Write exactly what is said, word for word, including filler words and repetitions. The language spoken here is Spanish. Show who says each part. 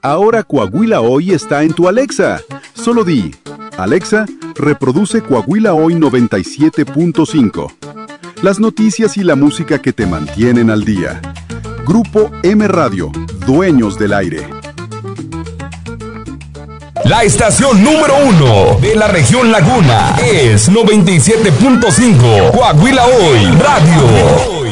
Speaker 1: Ahora Coahuila Hoy está en tu Alexa. Solo di, Alexa, reproduce Coahuila Hoy noventa y siete punto cinco. Las noticias y la música que te mantienen al día. Grupo M Radio, dueños del aire.
Speaker 2: La estación número uno de la región Laguna es noventa y siete punto cinco Coahuila Hoy Radio.